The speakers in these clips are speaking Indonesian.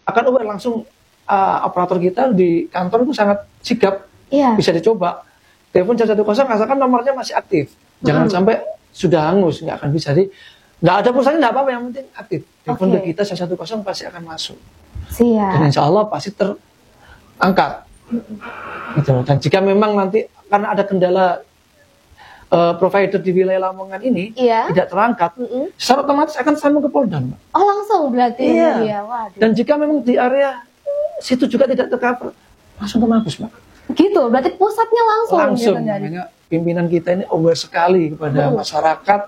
akan aware langsung. Operator kita di kantor itu sangat sigap, bisa dicoba. Telepon 110 asalkan nomornya masih aktif. Jangan sampai sudah hangus, nggak akan bisa. Jadi nggak ada pulsanya nggak apa-apa, yang penting aktif. Telepon ke kita 110 pasti akan masuk. Siap. Dan insya Allah pasti terangkat. Gitu. Dan jika memang nanti karena ada kendala provider di wilayah Lamongan ini tidak terangkat, secara otomatis akan sambung ke Polda, Mbak. Oh, langsung berarti. Iya. Waduh. Dan jika memang di area situ juga tidak tercover, langsung ke Mabes, Mbak. Gitu, berarti pusatnya langsung. Langsung, makanya pimpinan kita ini aware sekali kepada masyarakat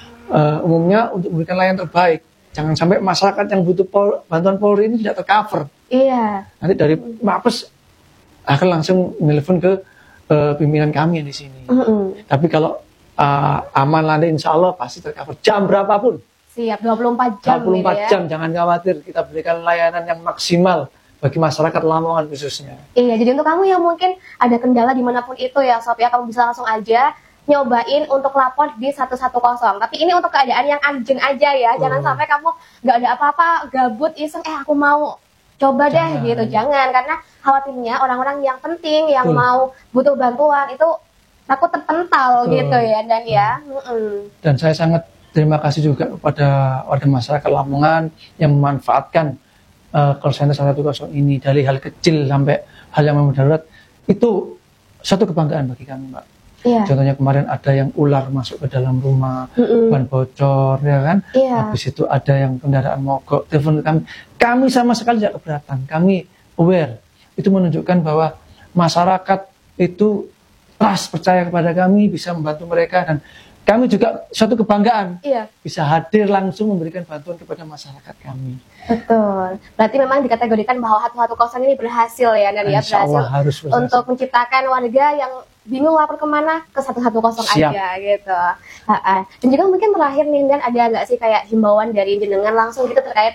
umumnya untuk memberikan layanan terbaik. Jangan sampai masyarakat yang butuh bantuan Polri ini tidak tercover. Iya. Nanti dari Mabes akan langsung menelpon ke pimpinan kami yang di sini. Tapi kalau aman nanti insya Allah pasti tercover jam berapapun. Siap, 24 jam. 24 jam, jangan khawatir, kita berikan layanan yang maksimal bagi masyarakat Lamongan khususnya. Iya, jadi untuk kamu yang mungkin ada kendala dimanapun itu ya Sob ya, kamu bisa langsung aja nyobain untuk lapor di 110. Tapi ini untuk keadaan yang urgent aja ya, jangan sampai kamu nggak ada apa-apa, gabut, iseng, aku mau coba deh gitu. Jangan, karena khawatirnya orang-orang yang penting, yang mau butuh bantuan itu takut terpental gitu ya, dan ya. Dan saya sangat terima kasih juga kepada warga masyarakat Lamongan yang memanfaatkan call center 110 ini, dari hal kecil sampai hal yang memang darurat. Itu satu kebanggaan bagi kami, Mbak. Contohnya kemarin ada yang ular masuk ke dalam rumah, ban bocor, ya kan? Habis itu ada yang kendaraan mogok, telepon kami. Kami sama sekali tidak keberatan, kami aware. Itu menunjukkan bahwa masyarakat itu trust, percaya kepada kami, bisa membantu mereka, dan kami juga suatu kebanggaan bisa hadir langsung memberikan bantuan kepada masyarakat kami. Betul. Berarti memang dikategorikan bahwa 110 ini berhasil ya, dan ya berhasil untuk menciptakan warga yang bingung lapor kemana, ke 110 aja gitu. Dan juga mungkin terakhir nih, dan ada nggak sih kayak himbauan dari jenengan langsung gitu terkait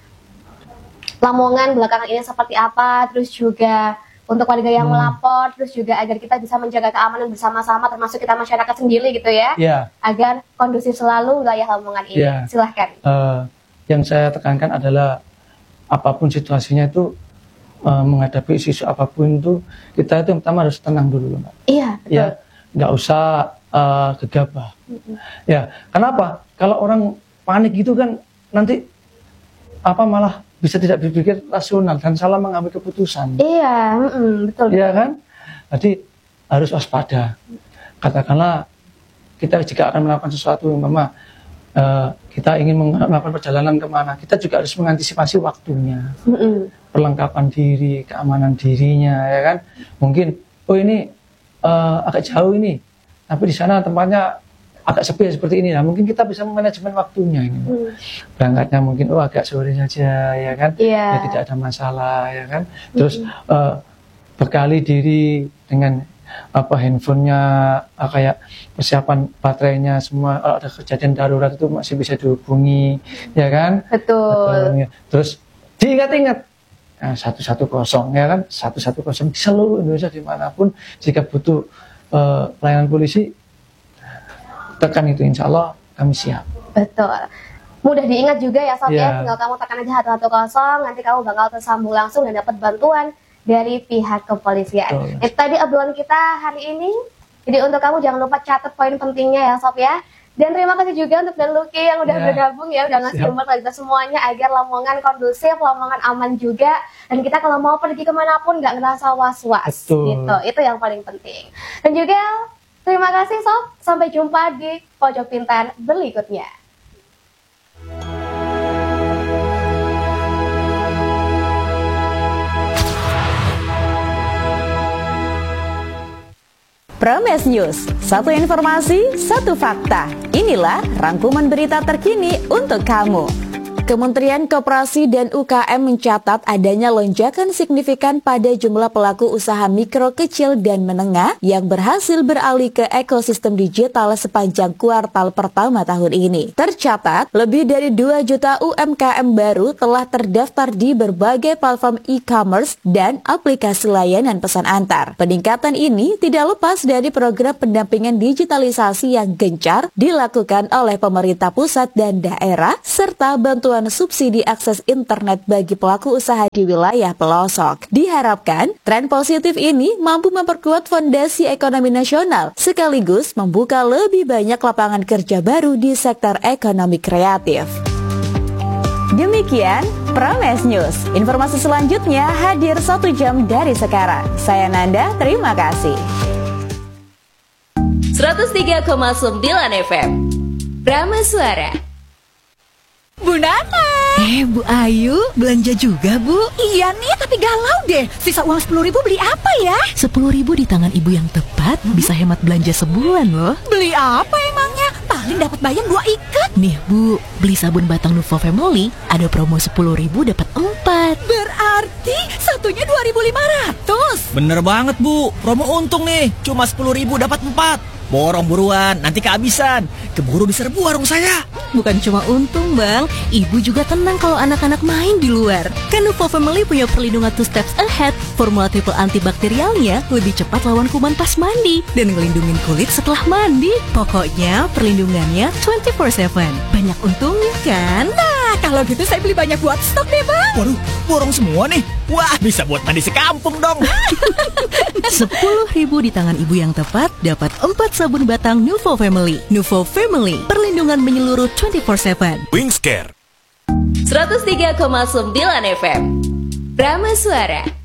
Lamongan belakangan ini seperti apa, terus juga untuk warga yang melapor, terus juga agar kita bisa menjaga keamanan bersama-sama, termasuk kita masyarakat sendiri gitu ya, agar kondusif selalu wilayah Lamongan ini. Silahkan. Yang saya tekankan adalah apapun situasinya itu, menghadapi isu apapun itu, kita itu yang pertama harus tenang dulu, Mbak. Iya, betul. Ya, nggak usah gegabah. Ya, kenapa? Kalau orang panik gitu kan nanti malah bisa tidak berpikir rasional dan salah mengambil keputusan. Iya, betul. Iya kan? Jadi harus waspada. Katakanlah kita jika akan melakukan sesuatu, Mama, kita ingin melakukan perjalanan kemana, kita juga harus mengantisipasi waktunya, perlengkapan diri, keamanan dirinya, ya kan? Mungkin, ini agak jauh ini, tapi di sana tempatnya agak sepi seperti ini. Nah, mungkin kita bisa memanajemen waktunya ini. Berangkatnya mungkin agak sore saja, ya kan? Ya, tidak ada masalah, ya kan? Terus bekali diri dengan handphonenya, kayak persiapan baterainya semua. Kalau ada kejadian darurat itu masih bisa dihubungi, ya kan? Betul. Ya. Terus diingat-ingat 110, ya kan? 110 di seluruh Indonesia dimanapun, jika butuh pelayanan polisi, tekan itu, insya Allah kami siap. Betul. Mudah diingat juga ya Sob ya, tinggal kamu tekan aja 110, nanti kamu bakal tersambung langsung dan dapat bantuan dari pihak kepolisian. Itu tadi obrolan kita hari ini. Jadi untuk kamu jangan lupa catat poin pentingnya ya Sob ya. Dan terima kasih juga untuk Dan Luki yang udah bergabung ya, udah ngasih umur kita semuanya agar Lamongan kondusif, Lamongan aman juga, dan kita kalau mau pergi kemanapun nggak ngerasa was-was gitu. Itu yang paling penting. Dan juga terima kasih Sob, sampai jumpa di Pojok Pintar berikutnya. Promes News, satu informasi, satu fakta. Inilah rangkuman berita terkini untuk kamu. Kementerian Koperasi dan UKM mencatat adanya lonjakan signifikan pada jumlah pelaku usaha mikro, kecil, dan menengah yang berhasil beralih ke ekosistem digital sepanjang kuartal pertama tahun ini. Tercatat, lebih dari 2 juta UMKM baru telah terdaftar di berbagai platform e-commerce dan aplikasi layanan pesan antar. Peningkatan ini tidak lepas dari program pendampingan digitalisasi yang gencar dilakukan oleh pemerintah pusat dan daerah, serta bantuan bantuan subsidi akses internet bagi pelaku usaha di wilayah pelosok. Diharapkan, tren positif ini mampu memperkuat fondasi ekonomi nasional, sekaligus membuka lebih banyak lapangan kerja baru di sektor ekonomi kreatif. Demikian Prames News. Informasi selanjutnya hadir 1 jam dari sekarang. Saya Nanda, terima kasih. 103,9 FM Prama Suara. Bu Nana. Bu Ayu, belanja juga Bu? Iya nih, tapi galau deh. Sisa uang 10.000 beli apa ya? 10.000 di tangan ibu yang tepat bisa hemat belanja sebulan loh. Beli apa emangnya? Paling dapat bayam 2 ikat. Nih Bu, beli sabun batang Nuvo Family ada promo 10.000 dapat 4. Berarti satunya 2.500. Bener banget Bu, promo untung nih. Cuma 10.000 dapat 4. Borong buruan, nanti kehabisan. Keburu diserbu warung saya. Bukan cuma untung Bang, ibu juga tenang kalau anak-anak main di luar. Kan Nuvo Family punya perlindungan 2 steps ahead. Formula triple antibakterialnya lebih cepat lawan kuman pas mandi dan ngelindungin kulit setelah mandi. Pokoknya perlindungannya 24/7. Banyak untungnya kan? Nah, kalau gitu saya beli banyak buat stok deh Bang. Waduh, borong semua nih. Wah, bisa buat mandi sekampung dong. 10.000 di tangan ibu yang tepat dapat 4 sabun batang Nuvo Family. Nuvo Family, perlindungan menyeluruh 24/7. Wingscare 103,9 FM Prama Suara.